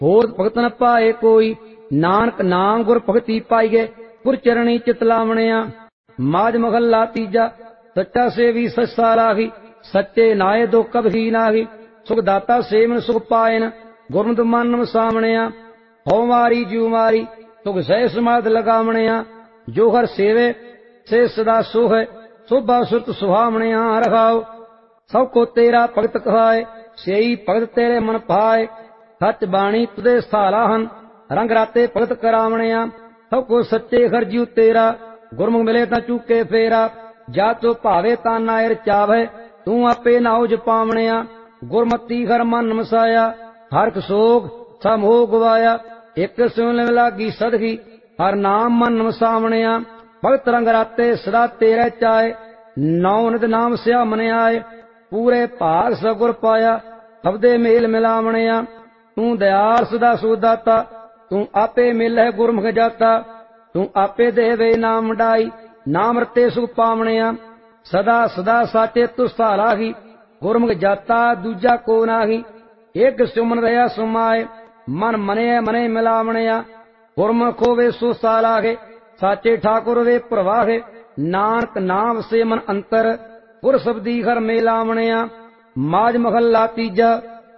होर भगत न पाए कोई। नानक नाम गुर भगति पाईए, गुर चरणी चित लावणिया। माज महला तीजा। सच्चा सेवी सच सालाही, सच्चे नाये दो कभी नाही। सुख दाता सेवन सुख पायन, गुरमत मन वसावणिया। हौ मारी जीव मारी, सुख सह समाध लगावणिया। जो हर सेवे से सदा सुख है, शोभा सुरत सुहावणिया रखाओ। सब को तेरा भगत कहाए, सेई भगत तेरे मन पाए। सच बाणी तुदे साला हन, रंग राते भगत करावणिया। सब को सच्चे हर जीव तेरा, गुरमुख मिले ता चूके फेरा। जा तो भावे ता नायर चावे, तू आपे नाओ जपावणिया। गुरमती हर मन मसाया, हरख सोग सब मोह गवाया। एक सुन लागी सदगी, हर नाम मन वसावणिया। भगत रंग राते सदा तेरे चाए, नौ नित नाम स्या मन आए। पूरे भाग सगुर पाया, सबदे मेल मिलावणिया। तू दयाल सदा सुदाता, तू आपे मिल है गुरमुख जाता। तू आपे देवे नाम वडाई, नाम रते सुख पावणिया। सदा सदा साचे तु सालाही, गुरमुख जाता दूजा को नाही। एक सुमन रहा सुमाए, मन मने मने मिलावणिया। गुरमुख होवे सो सालाहे, साचे ठाकुर वे प्रवाहे। नानक नाम से मन अंतर, गुर शब्दी हर मेलावणिया। माज महला तीजा।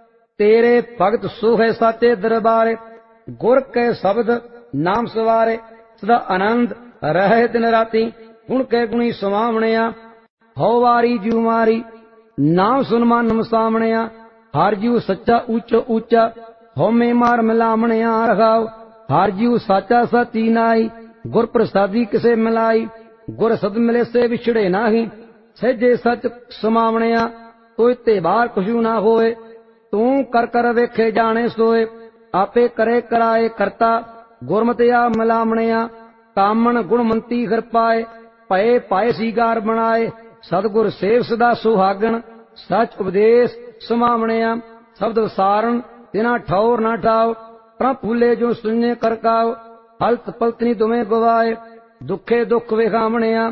तेरे भगत सो है साचे दरबारे, गुर के शब्द नाम सवारे। सदा आनंद रहे दिन राती, गुण के गुणी सुमावणिया। हौ वारी जीव मारी, नाम सुन मन मसावणिया। हर जीव सच्चा ऊंचो ऊंचा, हौ में मार मिलावणिया रखाओ। हर जीव साचा साची नाई, गुर प्रसादी किसे मिलाई। गुर सद मिले से विछड़े नाही, सहजे सच समावणिया। कोई ते बाहर कुछु ना होए, तू कर कर वेखे जाने सोए। आपे करे कराए करता, गुरमतिया मिलावणिया। कामन गुणमंती हर पाए, पए पाए सीगार बनाए। सतगुर सेव सदा सुहागन, सच उपदेश समावणिया। शब्द विसारण तिना ठौर ना ठाओ, प्रण फूले जो सुने करकाओ। हलत पलतनी दुमे गवाए, दुखे दुख विखावणिया।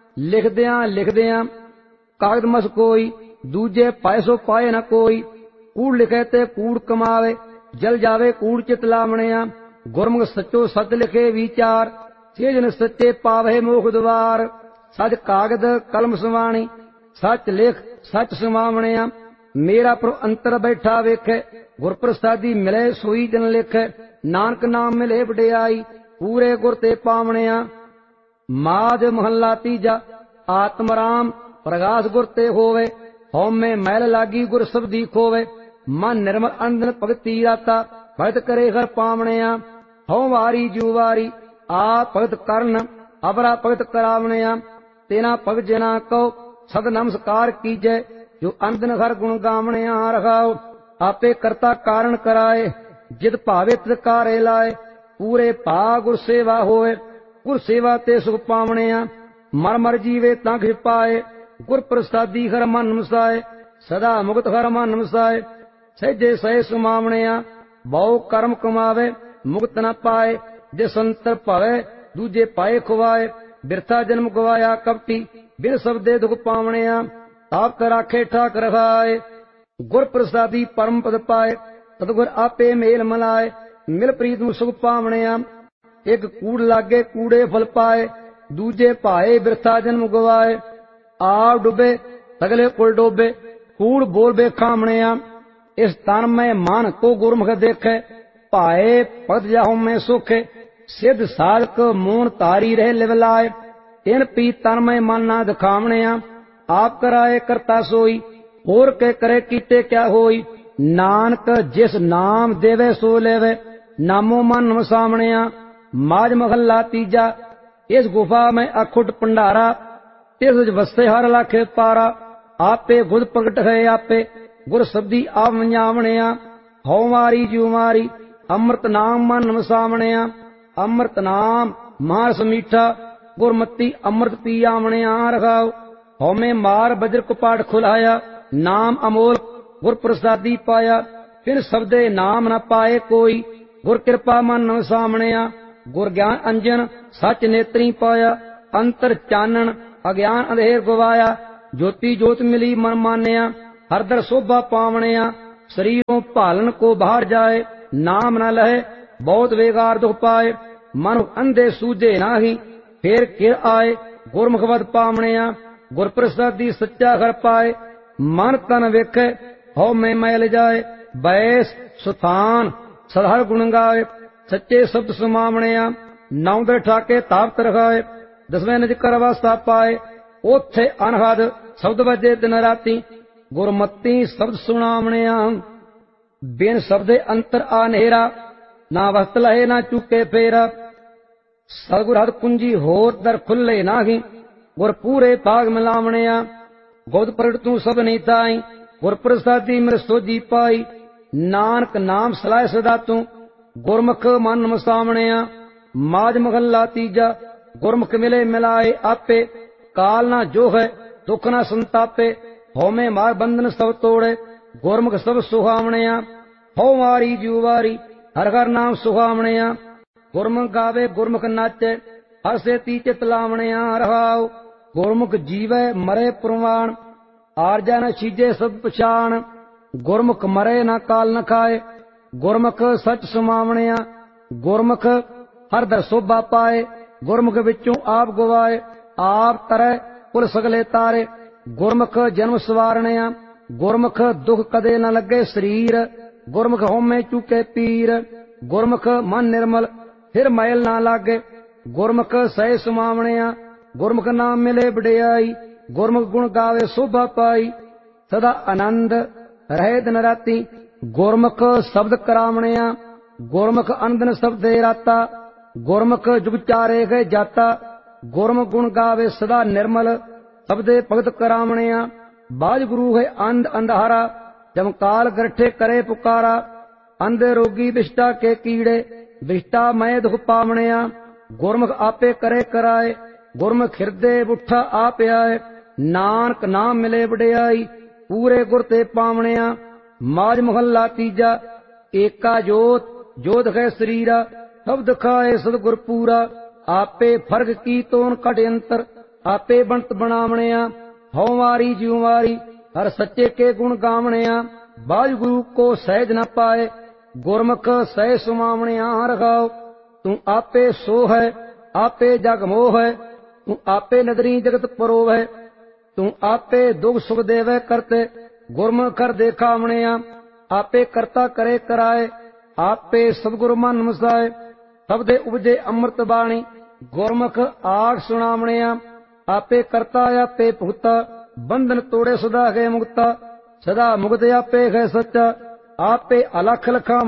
लिखदियां कागद मस कोई, दूजे पाए सो पाए न कोई। कूड़ लिखे ते कूड़ कमावे, जल जावे कूड़ चित लावणिया। गुरमुख सचो सत लिखे विचार, सेजन सच्चे पावे मोख द्वार। सच कागद कलम सुवाणी, सच लिख सच सुमावणिया। मेरा प्रभु अंतर बैठा वेखे, गुर प्रसादी मिले सोई जन लिखे। नानक नाम मिले वडियाई, पूरे गुर ते पावणिया। माज महला तीजा। आत्म राम प्रगास गुर ते होवे, हौ में मैल लागी गुर शब्दी खोवे। मन निर्मल अंधन भगती राता, भगत करे हर पावणिया। हौ वारी जीव वारी, आप भगत करन, अबरा भगत करावणिया। तेना भगत जना कहो, सद नमस्कार कीजै। जो अंधन हर गुण गावणिया रखाओ। आपे करता कारण कराए, जिद भावे तिद कारे लाए। पूरे भाग गुर सेवा होए, गुर सेवा ते सुख पावणिया। मर मर जीवे तां खिच पाए, गुर प्रसादी हर मन मसाए। सदा मुक्त हर मन मसाए, सहजे सहे सुमावणिया। बहु कर्म कमावे, मुक्त न पाए। जे संतर भवे, दूजे पाए खुवाए। बिरथा जन्म गवाया कपटी, बिन सबदे दुख पावणिया। ताप राखे ठाक रखाए, गुर प्रसादी परम पद पाए। सतगुर आपे मेल मलाए, मिल प्रीत सुख पावणिया। एक कूड़ लागे कूड़े फल पाए, दूजे पाए बिरथा जन्म गवाए। आप डुबे सगले कुल डोबे, कूड़ बोल बे खामणिया। इस तन में मन को गुरमुख देखे, पाए पद जाहु में सुखे। सिद्ध साधक मोन तारी रहे लिवलाए, इन पी तन में मन ना दिखावणिया। आप कराए करता सोई, और के करे कीते क्या होई। नानक जिस नाम देवे सो लेवे, नामो मन वसावणिया। माज महला तीजा। इस गुफा में अखुट भंडारा, तिस वस्ते हर लाखे पारा। आपे खुद प्रगट है आपे, गुर शब्दी आप मञावणिया। हौ मारी जीव मारी, अमृत नाम मन वसावणिया। अमृत नाम मारस मीठा, गुरमती अमृत पियावणिया रखाओ। हौ में मार बज्र कपाट खुलाया, नाम अमोल गुर प्रसादी पाया। फिर शब्दे नाम न पाए कोई, गुर कृपा मन वसावणिया। गुर ज्ञान अंजन सच नेत्री पाया, अंतर चानन अज्ञान अंधेर गवाया। ज्योति जोत मिली मन मान्या, हरदर शोभा पावणिया। शरीरों भालन को बाहर जाए, नाम न लहे बहुत वेगार दुख पाए। मनु अंधे सूझे नाही फेर किर आए गुरमुख वद पावणिया। गुर प्रसादी सच्चा घर पाए मन तन वेखे हो में मैल जाए। बैस सुथान सदहर गुण गाए सच्चे शब्द सुमावणिया। नौदर ठाके ताप तरखाए दसवें निज करवासा पाए। ओथे अनहद शब्द बजे दिन राती गुरमती शब्द सुनावणिया। बिन शब्दे अंतर आनेरा ना वस्त लहे ना चुके फेरा। सतगुर हद कुंजी होर दर खुले नाही गुर पूरे भाग मिलावणिया। गोद प्रगट तू सब नहीं ताई गुर प्रसादी मेरे सोजी पाई। नानक नाम सलाह सदा तू गुरमुख मन मसावणिया। माज महला तीजा गुरमुख मिले मिलाए आपे। काल ना जो है दुख ना संतापे होमे मार बंधन सब तोड़े। गुरमुख सब सुहावणिया हो वारी जीव वारी हर हर नाम सुहावणिया। गुरमुख गावे गुरमुख नाचे हसे ती चित लावणिया। रहाओ गुरमुख जीवे मरे प्रमाण आरजा न छीजे सब पछाण। गुरमुख मरे न काल न खाए गुरमुख सच सुमावणिया। गुरमुख हर दर शोभा पाए गुरमुख विचों आप गवाए। आप तरे कुल सगले तारे गुरमुख जन्म सवारणिया। गुरमुख दुख कदे न लगे शरीर गुरमुख होमे चुके पीर। गुरमुख मन निर्मल फिर मैल ना लागे गुरमुख सह सुमावणिया। गुरमुख नाम मिले बड़ियाई गुरमुख गुण गावे शोभा पाई। सदा आनंद रहे दिन राती गुरमुख शब्द करावणिया। गुरमुख अंदन शब्द राता गुरमुख जुग चारे गए जाता। गुरमुख गुण गावे सदा निर्मल शब्दे भगत करावणिया। बाज गुरु है अंध अंधारा जम काल गरठे करे पुकारा। अंधे रोगी विष्टा के कीड़े विष्टा मैं दुख पावणिया। गुरमुख आपे करे कराए गुरमुख हृदय उठा आप आए। नानक नाम मिले बड़ियाई पूरे गुर ते पावणिया। माज महला तीजा एका जोत जोत है शरीरा सब दिखाए सदगुर पूरा। आपे फर्क की तोन कट अंतर आपे बनत बनावणिया। हो वारी जीव वारी हर सच्चे के गुण गावणिया। बाज गुरु को सहज न पाए गुरमुख सह सुमावणिया। रखाओ तू आपे सो है आपे जग मोह है। तू आपे नदरी जगत परो है। तू आपे दुख सुख देवे करते गुरमुख कर देखावणिया। आपे करता करे कराए आपे सदगुरु मन मसाए। शब्दे उपजे अमृत बाणी गुरमुख आग सुनावणिया। आपे करता आपे भुगता बंधन तोड़े सदा गए मुक्ता। सदा मुक्त आपे है सच्चा आपे अलख लखा